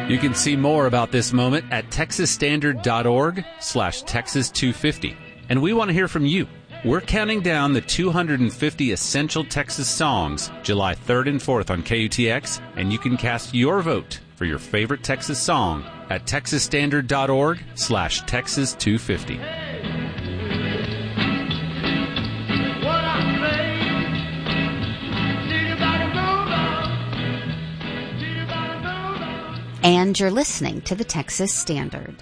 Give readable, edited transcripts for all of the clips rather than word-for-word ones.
You can see more about this moment at texasstandard.org/Texas250. And we want to hear from you. We're counting down the 250 essential Texas songs, July 3rd and 4th on KUTX, and you can cast your vote for your favorite Texas song at texasstandard.org/Texas250. And you're listening to the Texas Standard.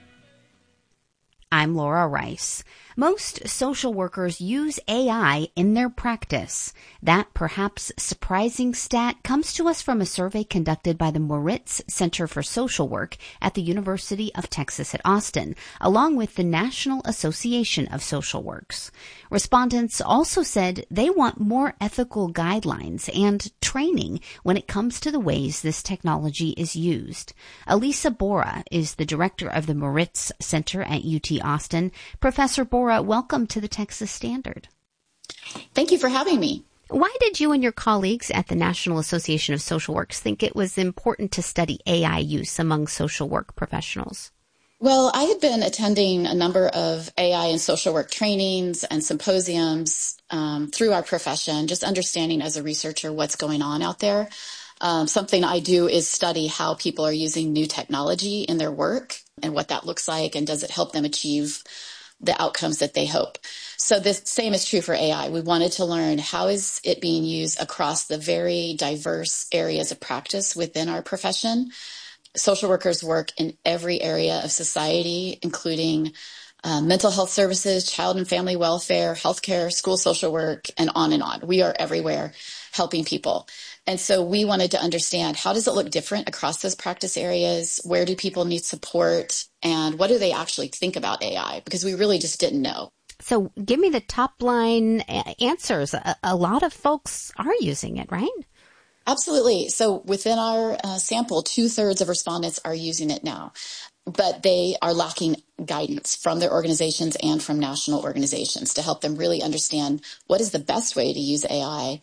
I'm Laura Rice. Most social workers use AI in their practice. That perhaps surprising stat comes to us from a survey conducted by the Moritz Center for Social Work at the University of Texas at Austin, along with the National Association of Social Works. Respondents also said they want more ethical guidelines and training when it comes to the ways this technology is used. Elisa Bora is the director of the Moritz Center at UT Austin. Professor Bora, welcome to the Texas Standard. Thank you for having me. Why did you and your colleagues at the National Association of Social Works think it was important to study AI use among social work professionals? Well, I had been attending a number of AI and social work trainings and symposiums through our profession, just understanding as a researcher what's going on out there. Something I do is study how people are using new technology in their work and what that looks like, and does it help them achieve the outcomes that they hope. So the same is true for AI. We wanted to learn how is it being used across the very diverse areas of practice within our profession. Social workers work in every area of society, including mental health services, child and family welfare, healthcare, school social work, and on and on. We are everywhere helping people. And so we wanted to understand, how does it look different across those practice areas? Where do people need support? And what do they actually think about AI? Because we really just didn't know. So give me the top line answers. A lot of folks are using it, right? Absolutely. So within our sample, 2/3 of respondents are using it now, but they are lacking guidance from their organizations and from national organizations to help them really understand what is the best way to use AI,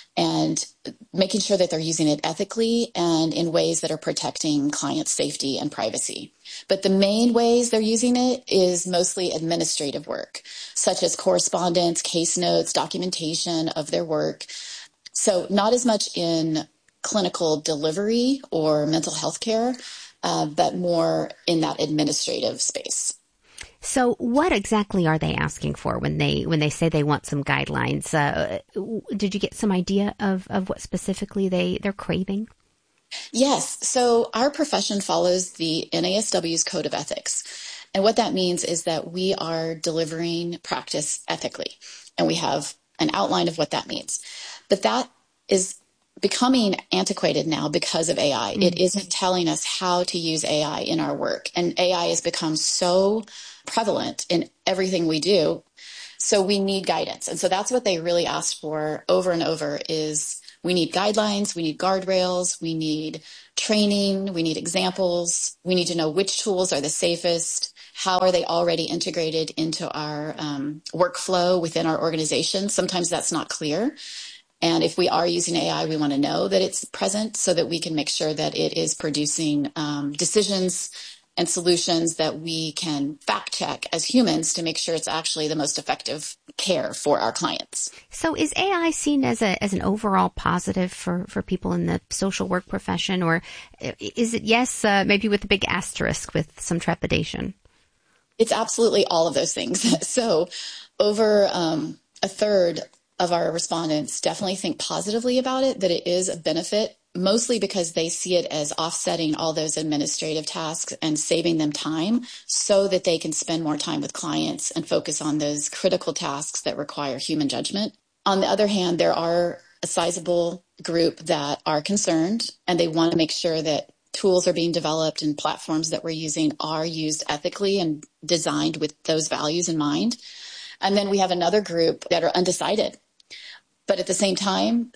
and making sure that they're using it ethically and in ways that are protecting client safety and privacy. But the main ways they're using it is mostly administrative work, such as correspondence, case notes, documentation of their work. So not as much in clinical delivery or mental health care, but more in that administrative space. So what exactly are they asking for when they say they want some guidelines? Did you get some idea of what specifically they're craving? Yes. So our profession follows the NASW's Code of Ethics. And what that means is that we are delivering practice ethically. And we have an outline of what that means. But that is becoming antiquated now because of AI. Mm-hmm. It isn't telling us how to use AI in our work. And AI has become so prevalent in everything we do. So we need guidance. And so that's what they really asked for over and over is we need guidelines, we need guardrails, we need training, we need examples, we need to know which tools are the safest, how are they already integrated into our workflow within our organization. Sometimes that's not clear. And if we are using AI, we want to know that it's present so that we can make sure that it is producing decisions and solutions that we can fact check as humans to make sure it's actually the most effective care for our clients. So is AI seen as an overall positive for people in the social work profession, or is it yes, maybe with a big asterisk with some trepidation? It's absolutely all of those things. So over a third of our respondents definitely think positively about it, that it is a benefit, mostly because they see it as offsetting all those administrative tasks and saving them time so that they can spend more time with clients and focus on those critical tasks that require human judgment. On the other hand, there are a sizable group that are concerned and they want to make sure that tools are being developed and platforms that we're using are used ethically and designed with those values in mind. And then we have another group that are undecided. But at the same time,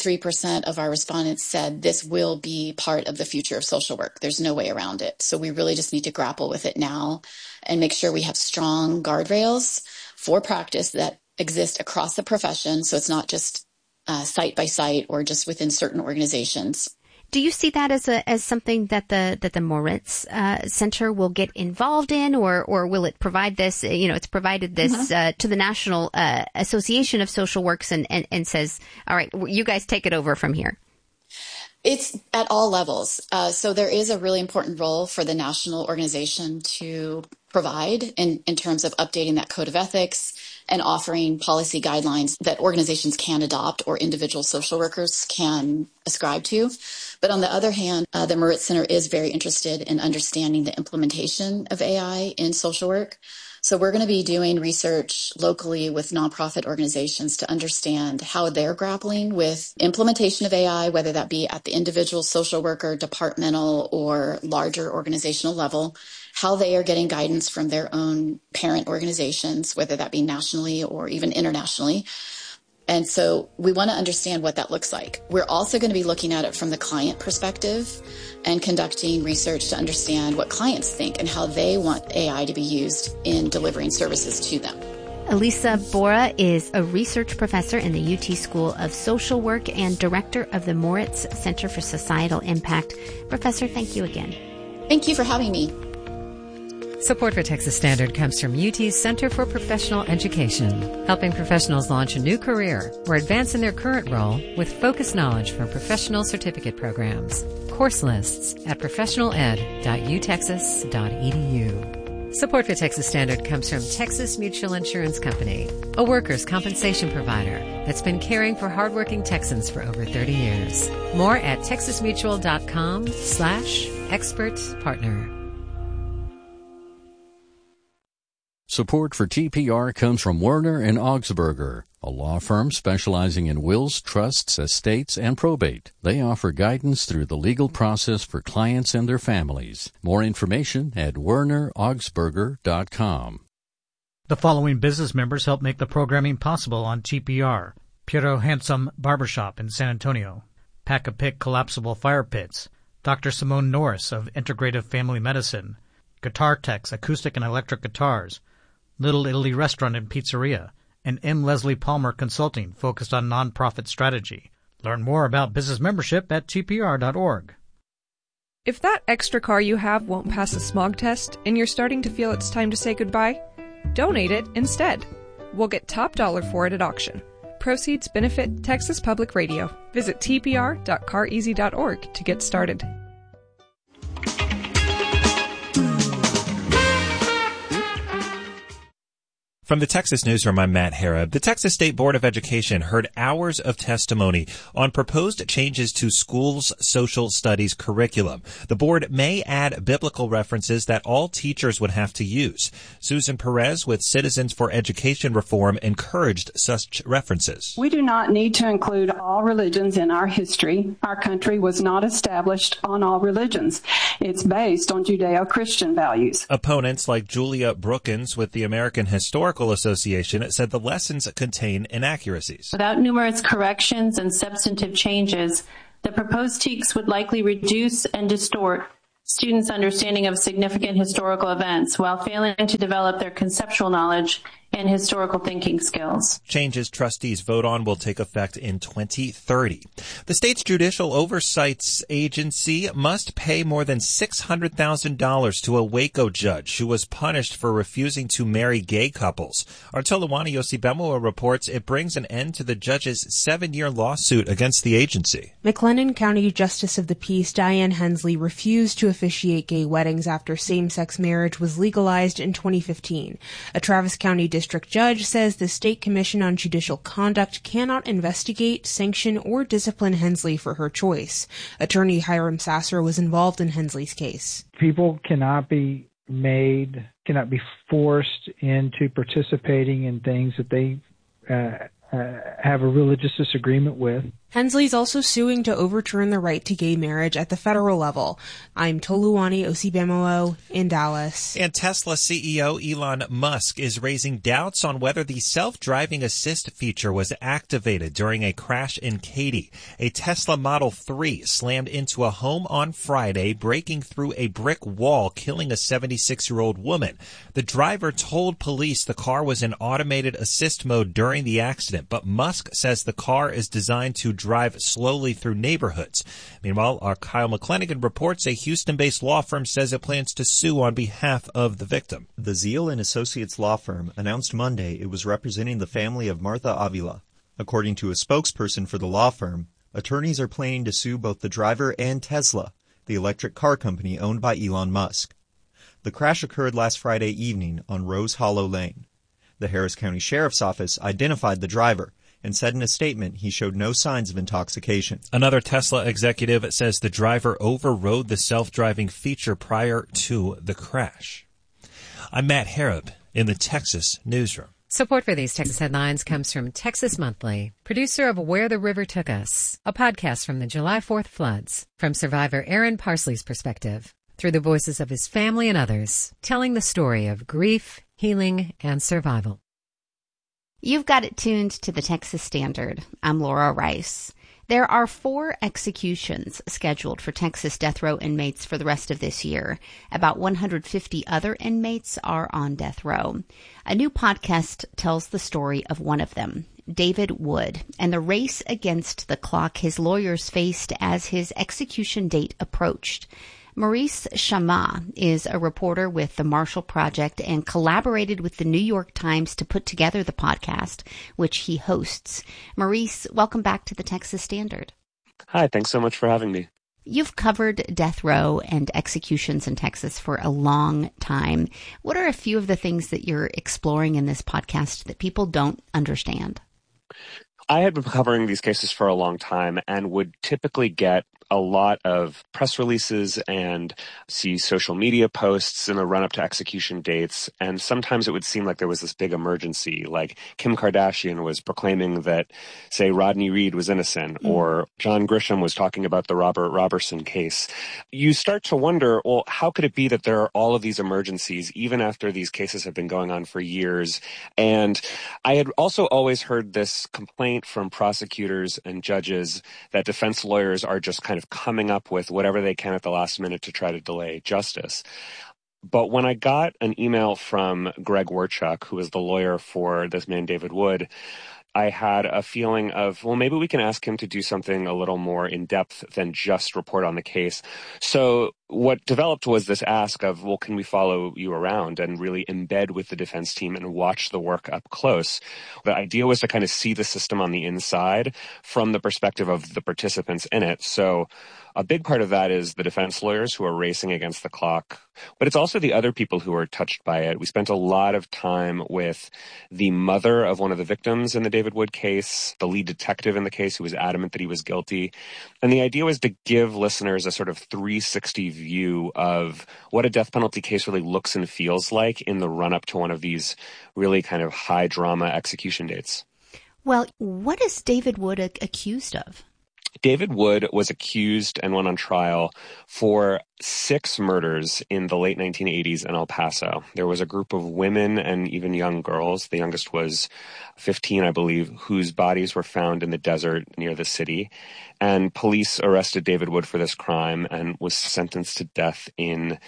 73% of our respondents said this will be part of the future of social work. There's no way around it. So we really just need to grapple with it now and make sure we have strong guardrails for practice that exist across the profession. So it's not just site by site or just within certain organizations. Do you see that as something that the Moritz Center will get involved in, or will it provide this? It's provided this to the National Association of Social Works and says, all right, you guys take it over from here. It's at all levels. So there is a really important role for the national organization to provide in terms of updating that code of ethics and offering policy guidelines that organizations can adopt or individual social workers can ascribe to. But on the other hand, the Moritz Center is very interested in understanding the implementation of AI in social work. So we're going to be doing research locally with nonprofit organizations to understand how they're grappling with implementation of AI, whether that be at the individual social worker, departmental, or larger organizational level, how they are getting guidance from their own parent organizations, whether that be nationally or even internationally. And so we want to understand what that looks like. We're also going to be looking at it from the client perspective and conducting research to understand what clients think and how they want AI to be used in delivering services to them. Elisa Bora is a research professor in the UT School of Social Work and director of the Moritz Center for Societal Impact. Professor, thank you again. Thank you for having me. Support for Texas Standard comes from UT's Center for Professional Education, helping professionals launch a new career or advance in their current role with focused knowledge from professional certificate programs. Course lists at professionaled.utexas.edu. Support for Texas Standard comes from Texas Mutual Insurance Company, a workers' compensation provider that's been caring for hardworking Texans for over 30 years. More at texasmutual.com/expert partner. Support for TPR comes from Werner and Augsburger, a law firm specializing in wills, trusts, estates, and probate. They offer guidance through the legal process for clients and their families. More information at werneraugsburger.com. The following business members help make the programming possible on TPR. Piero Handsome Barbershop in San Antonio, Pack-A-Pick Collapsible Fire Pits, Dr. Simone Norris of Integrative Family Medicine, Guitar Techs Acoustic and Electric Guitars, Little Italy Restaurant and Pizzeria, and M. Leslie Palmer Consulting, focused on nonprofit strategy. Learn more about business membership at tpr.org. If that extra car you have won't pass a smog test and you're starting to feel it's time to say goodbye, donate it instead. We'll get top dollar for it at auction. Proceeds benefit Texas Public Radio. Visit tpr.careasy.org to get started. From the Texas Newsroom, I'm Matt Harrod. The Texas State Board of Education heard hours of testimony on proposed changes to schools' social studies curriculum. The board may add biblical references that all teachers would have to use. Susan Perez with Citizens for Education Reform encouraged such references. We do not need to include all religions in our history. Our country was not established on all religions. It's based on Judeo-Christian values. Opponents like Julia Brookins with the American Historical Association said the lessons contain inaccuracies. Without numerous corrections and substantive changes, the proposed TEKS would likely reduce and distort students' understanding of significant historical events while failing to develop their conceptual knowledge and historical thinking skills. Changes trustees vote on will take effect in 2030. The state's Judicial Oversight Agency must pay more than $600,000 to a Waco judge who was punished for refusing to marry gay couples. Our Toluwani Osibemwa reports it brings an end to the judge's 7-year lawsuit against the agency. McLennan County Justice of the Peace Diane Hensley refused to officiate gay weddings after same-sex marriage was legalized in 2015. A Travis County district judge says the State Commission on Judicial Conduct cannot investigate, sanction, or discipline Hensley for her choice. Attorney Hiram Sasser was involved in Hensley's case. People cannot be forced into participating in things that they have a religious disagreement with. Hensley's also suing to overturn the right to gay marriage at the federal level. I'm Toluwani Osibemwa in Dallas. And Tesla CEO Elon Musk is raising doubts on whether the self-driving assist feature was activated during a crash in Katy. A Tesla Model 3 slammed into a home on Friday, breaking through a brick wall, killing a 76-year-old woman. The driver told police the car was in automated assist mode during the accident. accident, but Musk says the car is designed to drive slowly through neighborhoods. Meanwhile, our Kyle McClanagan reports a Houston-based law firm says it plans to sue on behalf of the victim. The Zeal & Associates law firm announced Monday it was representing the family of Martha Avila. According to a spokesperson for the law firm, attorneys are planning to sue both the driver and Tesla, the electric car company owned by Elon Musk. The crash occurred last Friday evening on Rose Hollow Lane. The Harris County Sheriff's Office identified the driver and said in a statement he showed no signs of intoxication. Another Tesla executive says the driver overrode the self-driving feature prior to the crash. I'm Matt Harrop in the Texas Newsroom. Support for these Texas headlines comes from Texas Monthly, producer of Where the River Took Us, a podcast from the July 4th floods, from survivor Aaron Parsley's perspective, through the voices of his family and others, telling the story of grief, healing, and survival. You've got it tuned to the Texas Standard. I'm Laura Rice. There are 4 executions scheduled for Texas death row inmates for the rest of this year. About 150 other inmates are on death row. A new podcast tells the story of one of them, David Wood, and the race against the clock his lawyers faced as his execution date approached. Maurice Chammah is a reporter with the Marshall Project and collaborated with the New York Times to put together the podcast, which he hosts. Maurice, welcome back to the Texas Standard. Hi, thanks so much for having me. You've covered death row and executions in Texas for a long time. What are a few of the things that you're exploring in this podcast that people don't understand? I had been covering these cases for a long time and would typically get a lot of press releases and see social media posts in the run-up to execution dates. And sometimes it would seem like there was this big emergency, like Kim Kardashian was proclaiming that, say, Rodney Reed was innocent, or John Grisham was talking about the Robert Robertson case. You start to wonder, well, how could it be that there are all of these emergencies, even after these cases have been going on for years? And I had also always heard this complaint from prosecutors and judges that defense lawyers are just kind of coming up with whatever they can at the last minute to try to delay justice. But when I got an email from Greg Werchuk, who is the lawyer for this man, David Wood, I had a feeling of, well, maybe we can ask him to do something a little more in depth than just report on the case. So what developed was this ask of, well, can we follow you around and really embed with the defense team and watch the work up close? The idea was to kind of see the system on the inside from the perspective of the participants in it. So a big part of that is the defense lawyers who are racing against the clock, but it's also the other people who are touched by it. We spent a lot of time with the mother of one of the victims in the David Wood case, the lead detective in the case who was adamant that he was guilty. And the idea was to give listeners a sort of 360 view of what a death penalty case really looks and feels like in the run-up to one of these really kind of high drama execution dates. Well, what is David Wood accused of? David Wood was accused and went on trial for 6 murders in the late 1980s in El Paso. There was a group of women and even young girls, the youngest was 15, I believe, whose bodies were found in the desert near the city. And police arrested David Wood for this crime and was sentenced to death in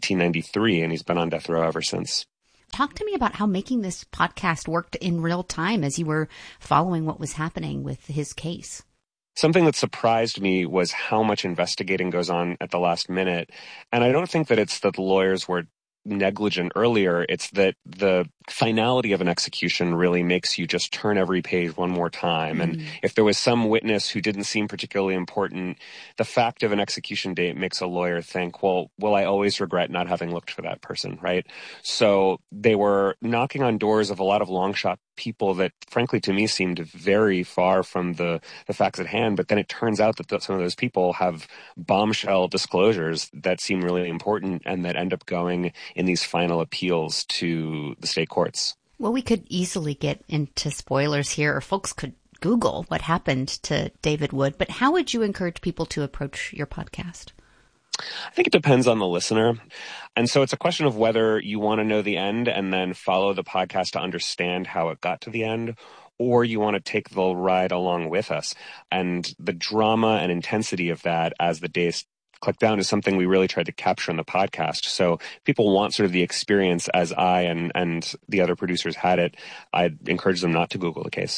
1993, and he's been on death row ever since. Talk to me about how making this podcast worked in real time as you were following what was happening with his case. Something that surprised me was how much investigating goes on at the last minute. And I don't think that it's that the lawyers were negligent earlier. It's that the finality of an execution really makes you just turn every page one more time. And if there was some witness who didn't seem particularly important, the fact of an execution date makes a lawyer think, well, will I always regret not having looked for that person, right? So they were knocking on doors of a lot of long shot people that, frankly, to me seemed very far from the facts at hand. But then it turns out that some of those people have bombshell disclosures that seem really important and that end up going in these final appeals to the state courts. Well, we could easily get into spoilers here, or folks could Google what happened to David Wood. But how would you encourage people to approach your podcast? I think it depends on the listener. And so it's a question of whether you want to know the end and then follow the podcast to understand how it got to the end, or you want to take the ride along with us. And the drama and intensity of that as the days click down is something we really tried to capture in the podcast. So people want sort of the experience as I and the other producers had it. I'd encourage them not to Google the case.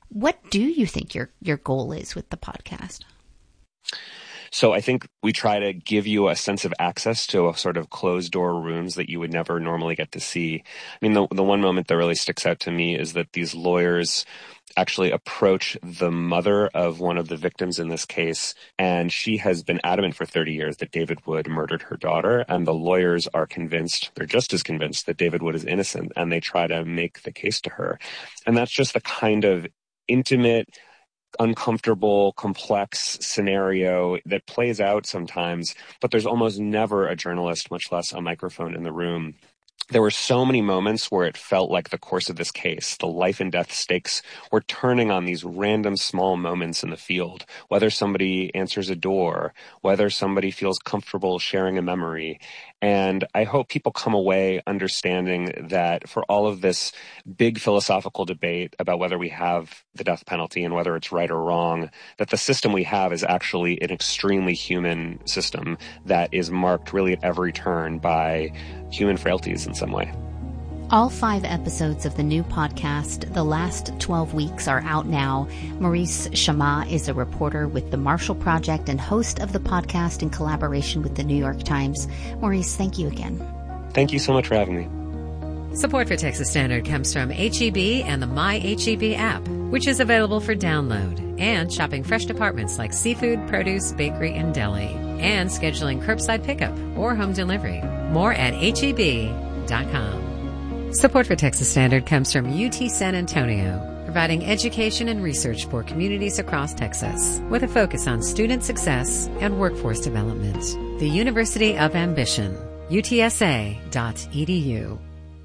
What do you think your goal is with the podcast? So I think we try to give you a sense of access to a sort of closed door rooms that you would never normally get to see. I mean, the one moment that really sticks out to me is that these lawyers actually approach the mother of one of the victims in this case, and she has been adamant for 30 years that David Wood murdered her daughter, and the lawyers are convinced, they're just as convinced that David Wood is innocent, and they try to make the case to her. And that's just the kind of intimate, uncomfortable, complex scenario that plays out sometimes, but there's almost never a journalist, much less a microphone in the room. There were so many moments where it felt like the course of this case, the life and death stakes were turning on these random small moments in the field, whether somebody answers a door, whether somebody feels comfortable sharing a memory. And I hope people come away understanding that for all of this big philosophical debate about whether we have the death penalty and whether it's right or wrong, that the system we have is actually an extremely human system that is marked really at every turn by human frailties in some way. All 5 episodes of the new podcast, The Last 12 Weeks, are out now. Maurice Chammah is a reporter with the Marshall Project and host of the podcast in collaboration with the New York Times. Maurice, thank you again. Thank you so much for having me. Support for Texas Standard comes from H-E-B and the My H-E-B app, which is available for download, and shopping fresh departments like seafood, produce, bakery, and deli, and scheduling curbside pickup or home delivery. More at heb.com. Support for Texas Standard comes from UT San Antonio, providing education and research for communities across Texas, with a focus on student success and workforce development. The University of Ambition, utsa.edu.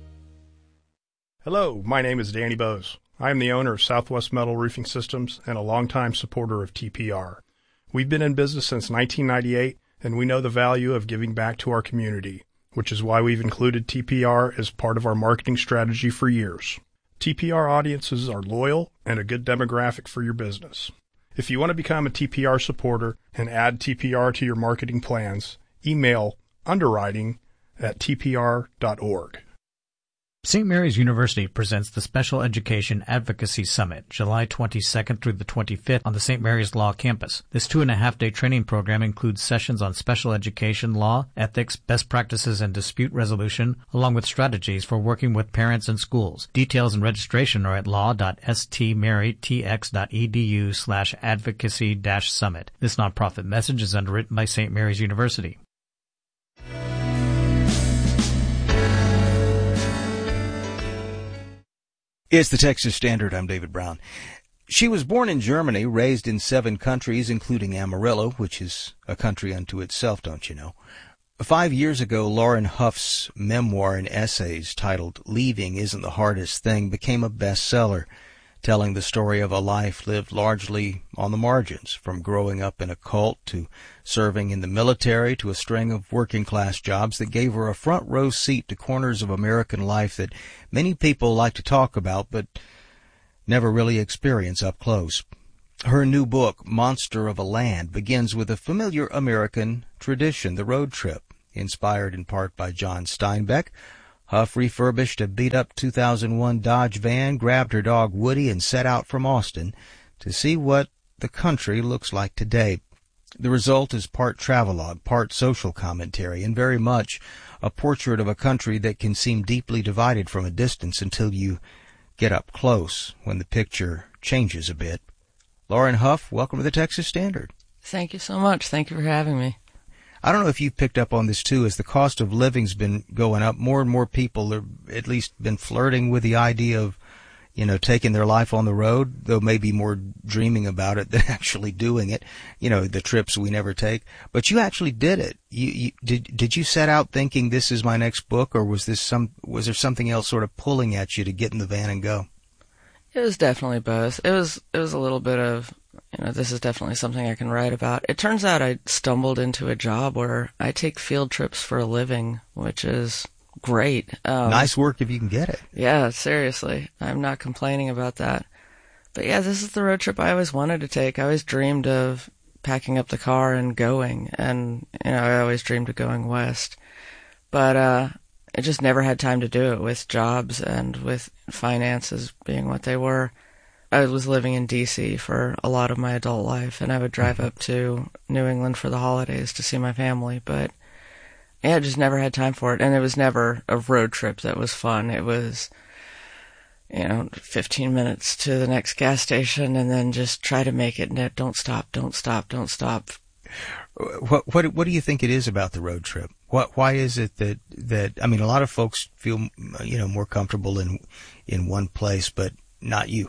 Hello, my name is Danny Bose. I am the owner of Southwest Metal Roofing Systems and a longtime supporter of TPR. We've been in business since 1998, and we know the value of giving back to our community, which is why we've included TPR as part of our marketing strategy for years. TPR audiences are loyal and a good demographic for your business. If you want to become a TPR supporter and add TPR to your marketing plans, email underwriting@tpr.org. St. Mary's University presents the Special Education Advocacy Summit, July 22nd through the 25th on the St. Mary's Law campus. This 2.5-day training program includes sessions on special education law, ethics, best practices, and dispute resolution, along with strategies for working with parents and schools. Details and registration are at law.stmarytx.edu/advocacy-summit. This nonprofit message is underwritten by St. Mary's University. It's the Texas Standard. I'm David Brown. She was born in Germany, raised in 7 countries, including Amarillo, which is a country unto itself, don't you know? 5 years ago, Lauren Huff's memoir and essays titled Leaving Isn't the Hardest Thing became a bestseller, telling the story of a life lived largely on the margins, from growing up in a cult to serving in the military to a string of working-class jobs that gave her a front-row seat to corners of American life that many people like to talk about but never really experience up close. Her new book, Monster of a Land, begins with a familiar American tradition, the road trip, inspired in part by John Steinbeck. Huff refurbished a beat-up 2001 Dodge van, grabbed her dog Woody, and set out from Austin to see what the country looks like today. The result is part travelogue, part social commentary, and very much a portrait of a country that can seem deeply divided from a distance until you get up close, when the picture changes a bit. Lauren Huff, welcome to the Texas Standard. Thank you so much. Thank you for having me. I don't know if you've picked up on this, too, as the cost of living's been going up. More and more people have at least been flirting with the idea of, taking their life on the road, though maybe more dreaming about it than actually doing it. The trips we never take. But you actually did it. Did you set out thinking this is my next book, or was there something else sort of pulling at you to get in the van and go? It was definitely both. It was a little bit of, this is definitely something I can write about. It turns out I stumbled into a job where I take field trips for a living, which is great. Nice work if you can get it. Yeah, seriously. I'm not complaining about that. But yeah, this is the road trip I always wanted to take. I always dreamed of packing up the car and going. And, I always dreamed of going west. But, I just never had time to do it with jobs and with finances being what they were. I was living in D.C. for a lot of my adult life, and I would drive up to New England for the holidays to see my family, but yeah, I just never had time for it, and it was never a road trip that was fun. It was, 15 minutes to the next gas station, and then just try to make it, don't stop. What do you think it is about the road trip? Why is it that I mean, a lot of folks feel, more comfortable in one place, but not you?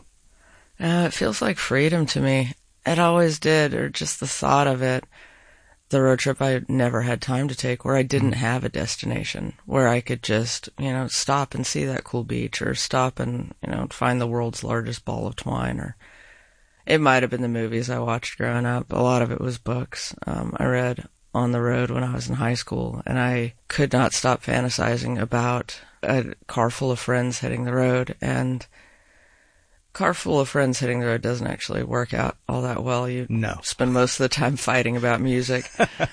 It feels like freedom to me. It always did, or just the thought of it. The road trip I never had time to take, where I didn't have a destination, where I could just, stop and see that cool beach, or stop and, find the world's largest ball of twine, or it might have been the movies I watched growing up. A lot of it was books I read on the road when I was in high school, and I could not stop fantasizing about a car full of friends hitting the road, and car full of friends hitting the road doesn't actually work out all that well. You spend most of the time fighting about music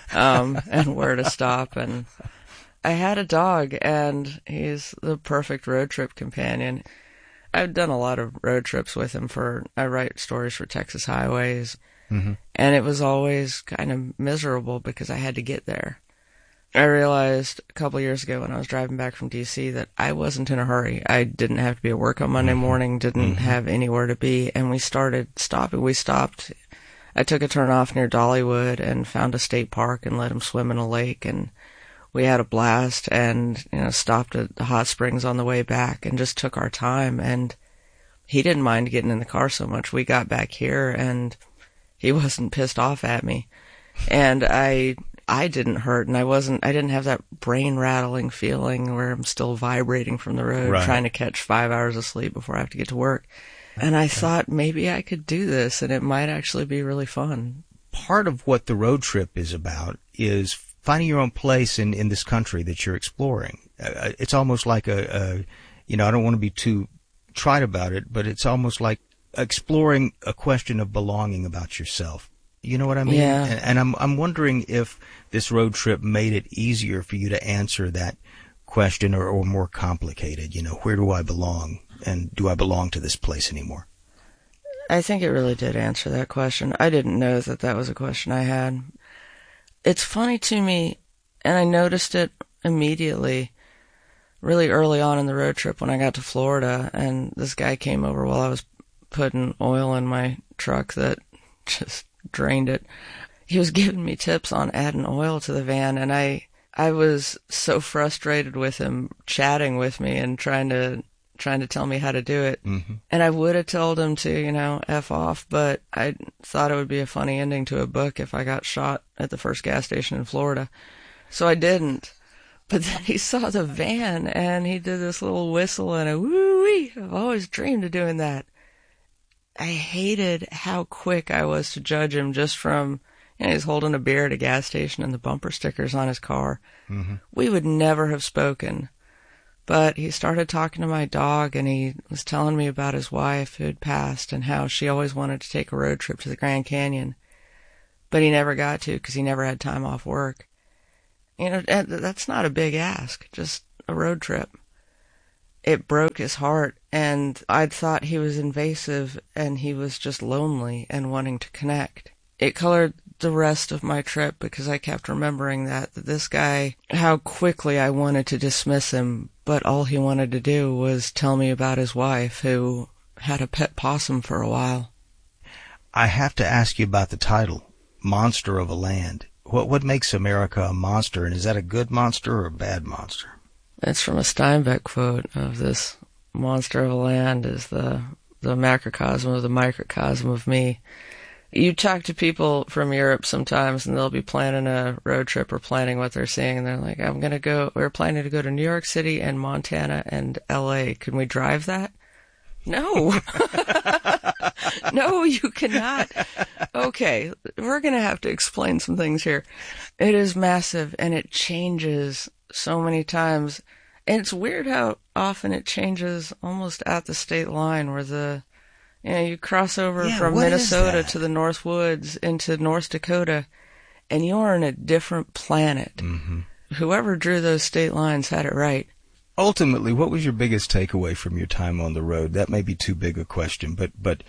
and where to stop. And I had a dog, and he's the perfect road trip companion. I've done a lot of road trips with him. I write stories for Texas Highways, and it was always kind of miserable because I had to get there. I realized a couple of years ago when I was driving back from D.C. that I wasn't in a hurry. I didn't have to be at work on Monday morning, didn't have anywhere to be, and we started stopping. We stopped. I took a turn off near Dollywood and found a state park and let him swim in a lake, and we had a blast, and stopped at the hot springs on the way back and just took our time. And he didn't mind getting in the car so much. We got back here, and he wasn't pissed off at me, and I didn't hurt, and I didn't have that brain rattling feeling where I'm still vibrating from the road, trying to catch 5 hours of sleep before I have to get to work. And I thought maybe I could do this, and it might actually be really fun. Part of what the road trip is about is finding your own place in this country that you're exploring. It's almost like I don't want to be too trite about it, but it's almost like exploring a question of belonging about yourself. You know what I mean? Yeah. And I'm wondering if this road trip made it easier for you to answer that question, or more complicated. Where do I belong? And do I belong to this place anymore? I think it really did answer that question. I didn't know that was a question I had. It's funny to me, and I noticed it immediately, really early on in the road trip when I got to Florida, and this guy came over while I was putting oil in my truck that just drained it. He was giving me tips on adding oil to the van, and I was so frustrated with him chatting with me and trying to tell me how to do it. And I would have told him to, F off, but I thought it would be a funny ending to a book if I got shot at the first gas station in Florida. So I didn't. But then he saw the van, and he did this little whistle and a woo-wee. I've always dreamed of doing that. I hated how quick I was to judge him just from, he's holding a beer at a gas station and the bumper stickers on his car. We would never have spoken. But he started talking to my dog, and he was telling me about his wife who had passed and how she always wanted to take a road trip to the Grand Canyon. But he never got to because he never had time off work. That's not a big ask, just a road trip. It broke his heart, and I'd thought he was invasive, and he was just lonely and wanting to connect. It colored the rest of my trip because I kept remembering that this guy, how quickly I wanted to dismiss him, but all he wanted to do was tell me about his wife who had a pet possum for a while. I have to ask you about the title, Monster of a Land. What makes America a monster, and is that a good monster or a bad monster? It's from a Steinbeck quote of this monster of a land is the macrocosm of the microcosm of me. You talk to people from Europe sometimes, and they'll be planning a road trip or planning what they're seeing, and they're like, we're planning to go to New York City and Montana and LA. Can we drive that? No. No, you cannot. Okay, we're going to have to explain some things here. It is massive, and it changes so many times. And it's weird how often it changes almost at the state line where you cross over from Minnesota to the North Woods into North Dakota, and you're in a different planet. Whoever drew those state lines had it right. Ultimately, what was your biggest takeaway from your time on the road? That may be too big a question, but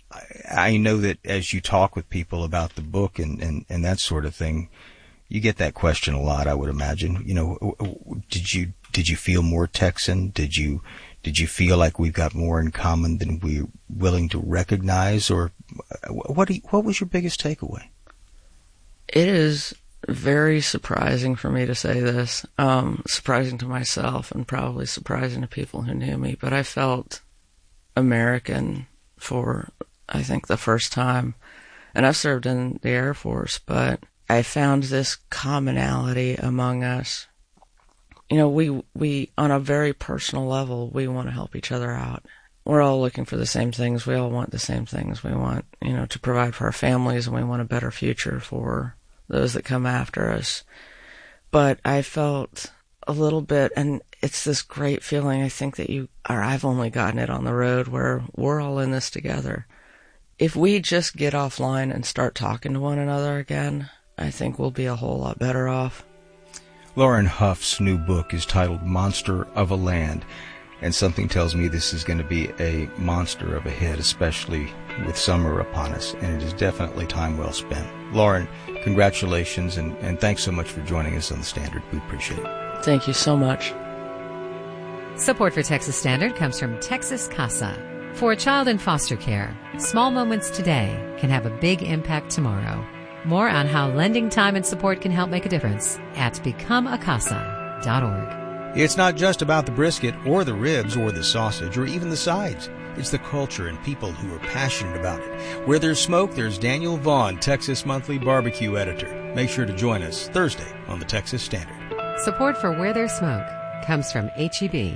I know that as you talk with people about the book and that sort of thing, you get that question a lot, I would imagine. You know, did you feel more Texan? Did you feel like we've got more in common than we're willing to recognize? Or what was your biggest takeaway? It is very surprising for me to say this, surprising to myself and probably surprising to people who knew me, but I felt American for, I think, the first time. And I've served in the Air Force, but I found this commonality among us. You know, we on a very personal level, we want to help each other out. We're all looking for the same things. We all want the same things. We want, you know, to provide for our families, and we want a better future for those that come after us. But I felt a little bit, and it's this great feeling, I think, that I've only gotten it on the road, where we're all in this together. If we just get offline and start talking to one another again, I think we'll be a whole lot better off. Lauren Huff's new book is titled Monster of a Land, and something tells me this is going to be a monster of a hit, especially with summer upon us, and it is definitely time well spent. Lauren, congratulations, and thanks so much for joining us on The Standard. We appreciate it. Thank you so much. Support for Texas Standard comes from Texas Casa. For a child in foster care, small moments today can have a big impact tomorrow. More on how lending time and support can help make a difference at becomeacasa.org. It's not just about the brisket or the ribs or the sausage or even the sides. It's the culture and people who are passionate about it. Where there's smoke, there's Daniel Vaughn, Texas Monthly Barbecue Editor. Make sure to join us Thursday on the Texas Standard. Support for Where There's Smoke comes from HEB.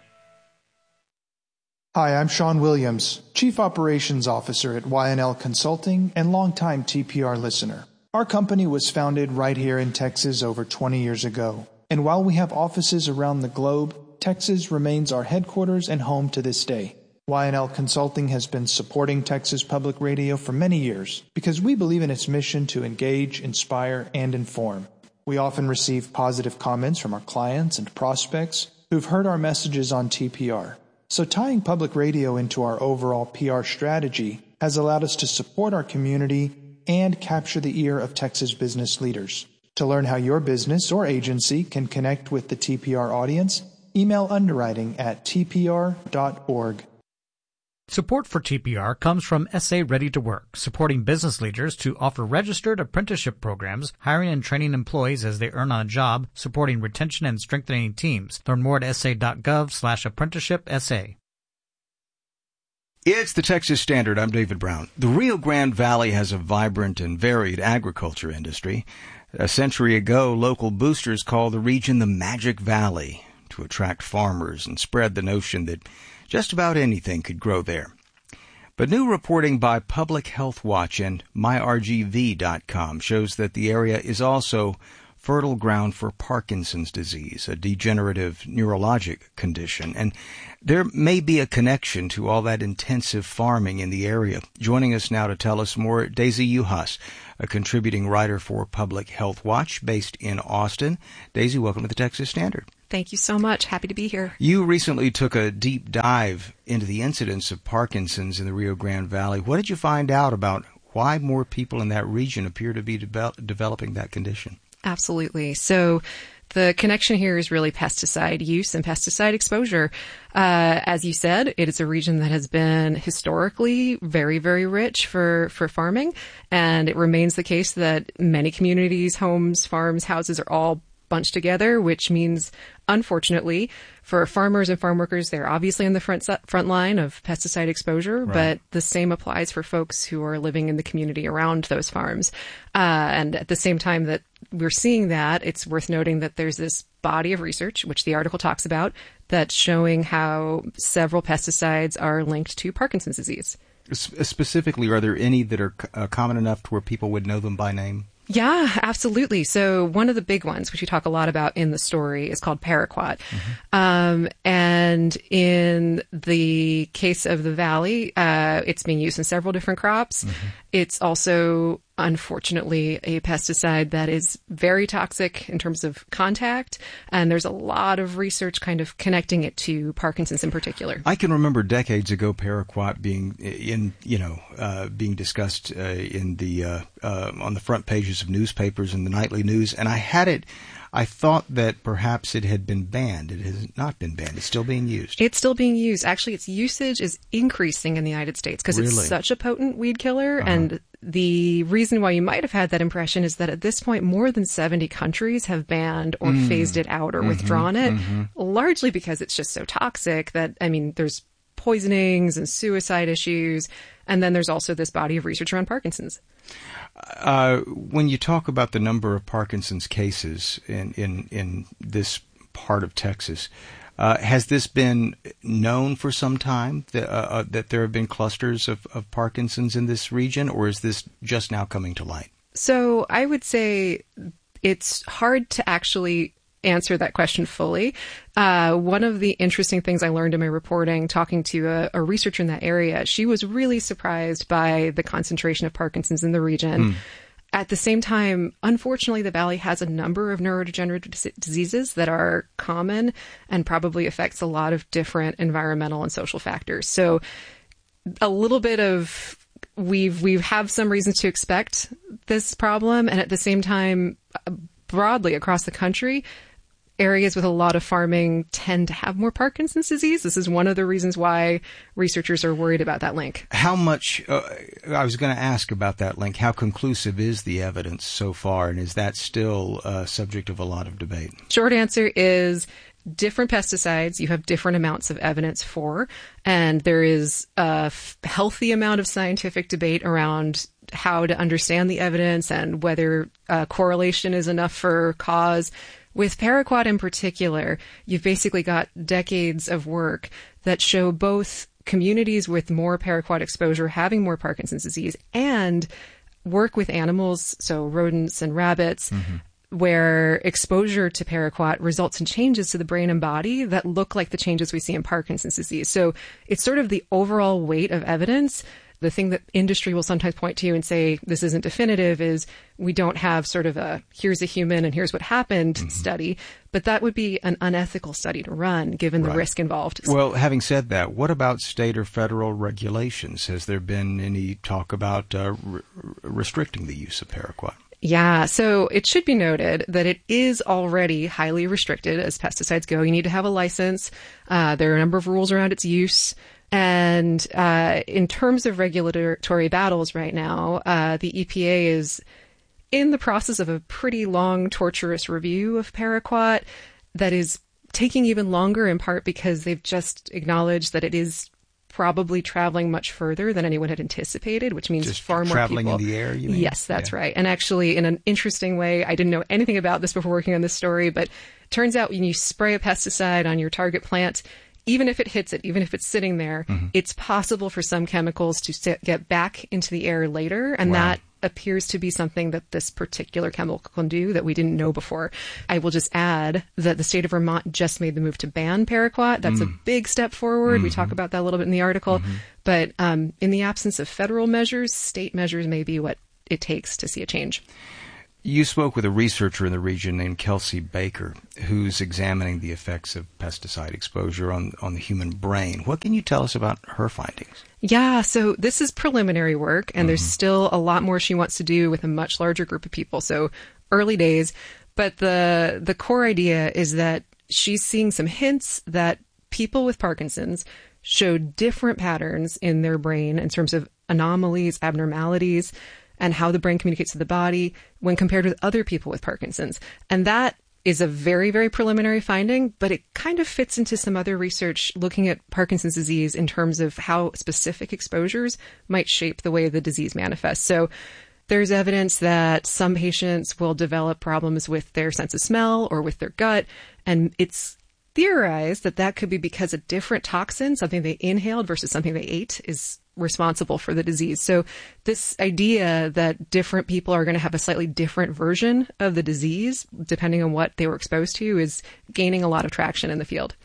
Hi, I'm Sean Williams, Chief Operations Officer at Y&L Consulting and longtime TPR listener. Our company was founded right here in Texas over 20 years ago. And while we have offices around the globe, Texas remains our headquarters and home to this day. Y&L Consulting has been supporting Texas Public Radio for many years because we believe in its mission to engage, inspire, and inform. We often receive positive comments from our clients and prospects who've heard our messages on TPR. So tying public radio into our overall PR strategy has allowed us to support our community and capture the ear of Texas business leaders. To learn how your business or agency can connect with the TPR audience, email underwriting@tpr.org. Support for TPR comes from SA Ready to Work, supporting business leaders to offer registered apprenticeship programs, hiring and training employees as they earn on a job, supporting retention and strengthening teams. Learn more at sa.gov/apprenticeship-SA. It's the Texas Standard. I'm David Brown. The Rio Grande Valley has a vibrant and varied agriculture industry. A century ago, local boosters called the region the Magic Valley to attract farmers and spread the notion that just about anything could grow there. But new reporting by Public Health Watch and MyRGV.com shows that the area is also fertile ground for Parkinson's disease, a degenerative neurologic condition. And there may be a connection to all that intensive farming in the area. Joining us now to tell us more, Daisy Yuhas, a contributing writer for Public Health Watch based in Austin. Daisy, welcome to the Texas Standard. Thank you so much. Happy to be here. You recently took a deep dive into the incidence of Parkinson's in the Rio Grande Valley. What did you find out about why more people in that region appear to be developing that condition? Absolutely. So the connection here is really pesticide use and pesticide exposure. As you said, it is a region that has been historically very, very rich for farming. And it remains the case that many communities, homes, farms, houses are all bunched together, which means, unfortunately, for farmers and farm workers, they're obviously on the front line of pesticide exposure, right. But the same applies for folks who are living in the community around those farms. And at the same time that we're seeing that, it's worth noting that there's this body of research, which the article talks about, that's showing how several pesticides are linked to Parkinson's disease. Specifically, are there any that are common enough to where people would know them by name? Yeah, absolutely. So one of the big ones, which we talk a lot about in the story, is called paraquat. Mm-hmm. And in the case of the valley, it's being used in several different crops. Mm-hmm. It's also unfortunately a pesticide that is very toxic in terms of contact, and there's a lot of research kind of connecting it to Parkinson's in particular. I can remember decades ago paraquat being being discussed in the on the front pages of newspapers and the nightly news, and I thought that perhaps it had been banned. It has not been banned. It's still being used. It's still being used. Actually, its usage is increasing in the United States because it's such a potent weed killer. And the reason why you might have had that impression is that at this point, more than 70 countries have banned or phased it out or withdrawn it, largely because it's just so toxic that, I mean, there's poisonings and suicide issues. And then there's also this body of research around Parkinson's. When you talk about the number of Parkinson's cases in this part of Texas, has this been known for some time that there have been clusters of Parkinson's in this region, or is this just now coming to light? So I would say it's hard to actually answer that question fully. One of the interesting things I learned in my reporting, talking to a researcher in that area, she was really surprised by the concentration of Parkinson's in the region. At the same time, unfortunately, the Valley has a number of neurodegenerative diseases that are common and probably affects a lot of different environmental and social factors. So a little bit of we have some reasons to expect this problem, and at the same time, broadly across the country, areas with a lot of farming tend to have more Parkinson's disease. This is one of the reasons why researchers are worried about that link. How much, I was going to ask about that link, how conclusive is the evidence so far, and is that still a subject of a lot of debate? Short answer is different pesticides you have different amounts of evidence for, and there is a healthy amount of scientific debate around how to understand the evidence and whether correlation is enough for cause. With paraquat in particular, you've basically got decades of work that show both communities with more paraquat exposure having more Parkinson's disease and work with animals, so rodents and rabbits, where exposure to paraquat results in changes to the brain and body that look like the changes we see in Parkinson's disease. So it's sort of the overall weight of evidence. The thing that industry will sometimes point to and say this isn't definitive is we don't have sort of a here's a human and here's what happened study, but that would be an unethical study to run given the risk involved. Well, having said that, what about state or federal regulations? Has there been any talk about restricting the use of paraquat? Yeah, so it should be noted that it is already highly restricted as pesticides go. You need to have a license. There are a number of rules around its use. And in terms of regulatory battles right now, the EPA is in the process of a pretty long, torturous review of paraquat that is taking even longer, in part because they've just acknowledged that it is probably traveling much further than anyone had anticipated, which means just far more traveling people. In the air, you mean? Yes, that's right. And actually, in an interesting way, I didn't know anything about this before working on this story, but it turns out when you spray a pesticide on your target plant, even if it hits it, even if it's sitting there, it's possible for some chemicals to get back into the air later. And that appears to be something that this particular chemical can do that we didn't know before. I will just add that the state of Vermont just made the move to ban paraquat. That's a big step forward. We talk about that a little bit in the article. But in the absence of federal measures, state measures may be what it takes to see a change. You spoke with a researcher in the region named Kelsey Baker, who's examining the effects of pesticide exposure on the human brain. What can you tell us about her findings? Yeah, so this is preliminary work, and there's still a lot more she wants to do with a much larger group of people. So early days, but the core idea is that she's seeing some hints that people with Parkinson's show different patterns in their brain in terms of anomalies, abnormalities, and how the brain communicates to the body when compared with other people with Parkinson's. And that is a very, very preliminary finding, but it kind of fits into some other research looking at Parkinson's disease in terms of how specific exposures might shape the way the disease manifests. So there's evidence that some patients will develop problems with their sense of smell or with their gut, and it's theorized that that could be because a different toxin, something they inhaled versus something they ate, is responsible for the disease. So this idea that different people are going to have a slightly different version of the disease, depending on what they were exposed to, is gaining a lot of traction in the field.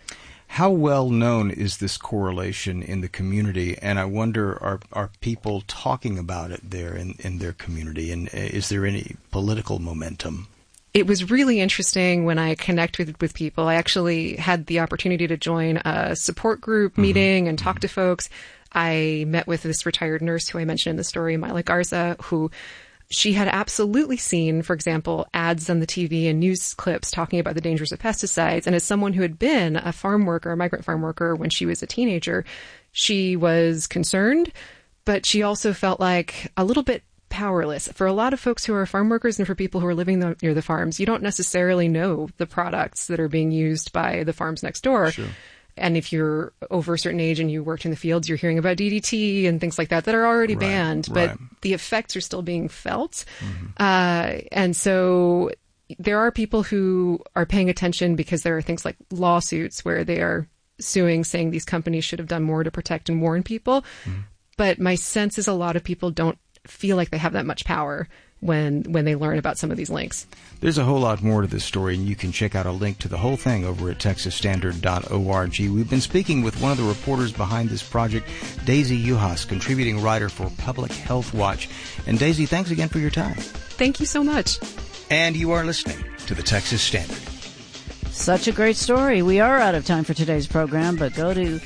How well known is this correlation in the community? And I wonder, are people talking about it there in their community? And is there any political momentum? It was really interesting when I connect with people. I actually had the opportunity to join a support group meeting and talk to folks. I met with this retired nurse who I mentioned in the story, Myla Garza, who she had absolutely seen, for example, ads on the TV and news clips talking about the dangers of pesticides. And as someone who had been a farm worker, a migrant farm worker when she was a teenager, she was concerned, but she also felt like a little bit powerless. For a lot of folks who are farm workers and for people who are living near the farms, you don't necessarily know the products that are being used by the farms next door. Sure. And if you're over a certain age and you worked in the fields, you're hearing about DDT and things like that are already banned, but the effects are still being felt. And so there are people who are paying attention because there are things like lawsuits where they are suing, saying these companies should have done more to protect and warn people. But my sense is a lot of people don't feel like they have that much power when they learn about some of these links. There's a whole lot more to this story, and you can check out a link to the whole thing over at texasstandard.org. We've been speaking with one of the reporters behind this project, Daisy Yuhas, contributing writer for Public Health Watch. And Daisy, thanks again for your time. Thank you so much. And you are listening to the Texas Standard. Such a great story. We are out of time for today's program, but go to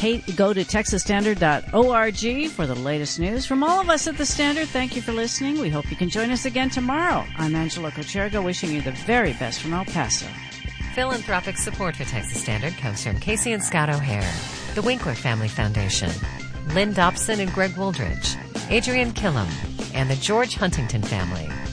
texasstandard.org for the latest news. From all of us at the Standard, thank you for listening. We hope you can join us again tomorrow. I'm Angela Cochergo, wishing you the very best from El Paso. Philanthropic support for Texas Standard comes from Casey and Scott O'Hare, the Winkler Family Foundation, Lynn Dobson and Greg Wooldridge, Adrian Killam, and the George Huntington family.